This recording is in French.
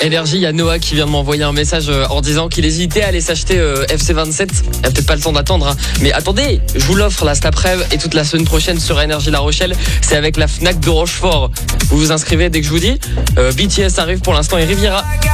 Énergie, il y a Noah qui vient de m'envoyer un message en disant qu'il hésitait à aller s'acheter FC27. Il n'y a peut-être pas le temps d'attendre, hein. Mais attendez, je vous l'offre là cet après-midi et toute la semaine prochaine sur Énergie La Rochelle. C'est avec la Fnac de Rochefort. Vous vous inscrivez dès que je vous dis. BTS arrive pour l'instant et Riviera.